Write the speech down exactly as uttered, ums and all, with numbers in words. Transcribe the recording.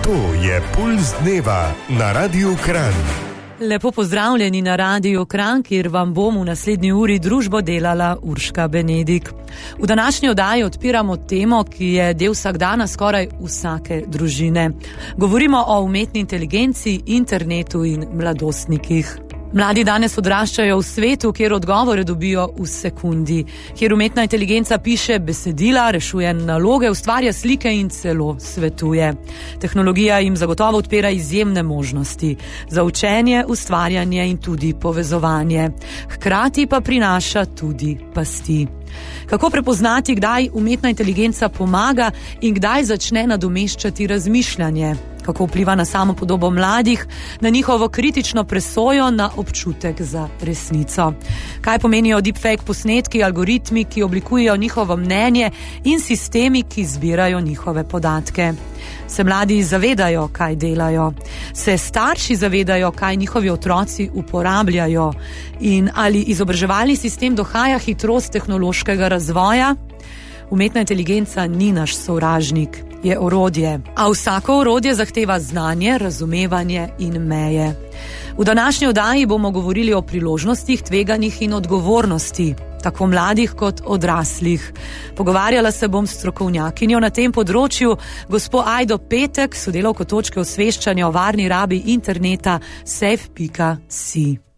To je Pulz dneva na Radiu Kranj. Lepo pozdravljeni na Radiu Kranj, kjer vam bom v naslednji uri družbo delala Urška Benedik. V današnji oddaji odpiramo temo, ki je del vsakdana skoraj vsake družine. Govorimo o umetni inteligenci, internetu in mladostnikih. Mladi danes odraščajo v svetu, kjer odgovore dobijo v sekundi, kjer umetna inteligenca piše besedila, rešuje naloge, ustvarja slike in celo svetuje. Tehnologija jim zagotovo odpira izjemne možnosti za učenje, ustvarjanje in tudi povezovanje. Hkrati pa prinaša tudi pasti. Kako prepoznati, kdaj umetna inteligenca pomaga in kdaj začne nadomeščati razmišljanje? Kako vpliva na samo podobo mladih, na njihovo kritično presojo, na občutek za resnico? Kaj pomenijo deepfake posnetki, algoritmi, ki oblikujejo njihovo mnenje in sistemi, ki zbirajo njihove podatke? Se mladi zavedajo, kaj delajo? Se starši zavedajo, kaj njihovi otroci uporabljajo? In ali izobraževalni sistem dohaja hitrost tehnološkega razvoja? Umetna inteligenca ni naš sovražnik, je orodje. A vsako orodje zahteva znanje, razumevanje in meje. V današnji oddaji bomo govorili o priložnostih, tveganjih in odgovornosti, tako mladih kot odraslih. Pogovarjala se bom s strokovnjakinjo na tem področju, gospo Ajdo Petek, sodelavko točke osveščanja o varni rabi interneta safe pika si.